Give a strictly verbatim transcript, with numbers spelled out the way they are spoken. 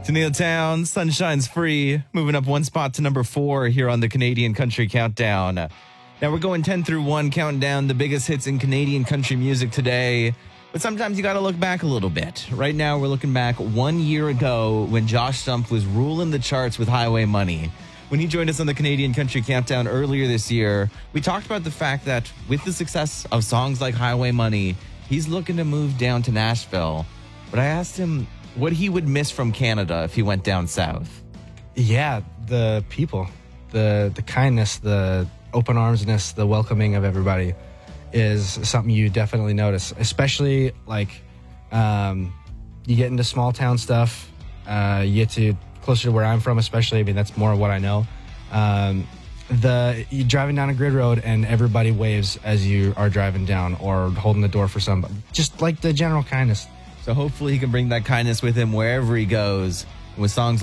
Neil Town, Sunshine's Free, moving up one spot to number four here on the Canadian Country Countdown. Now we're going ten through one, counting down the biggest hits in Canadian country music today. But sometimes you got to look back a little bit. Right now we're looking back one year ago when Josh Stump was ruling the charts with Highway Money. When he joined us on the Canadian Country Countdown earlier this year, we talked about the fact that with the success of songs like Highway Money, he's looking to move down to Nashville. But I asked him what he would miss from Canada if he went down south. Yeah, the people, the the kindness, the open armsness, the welcoming of everybody is something you definitely notice, especially like um, you get into small town stuff, uh, you get to closer to where I'm from, especially. I mean, that's more of what I know. Um, the you're driving down a grid road and everybody waves as you are driving down or holding the door for somebody. Just like the general kindness. So hopefully he can bring that kindness with him wherever he goes with songs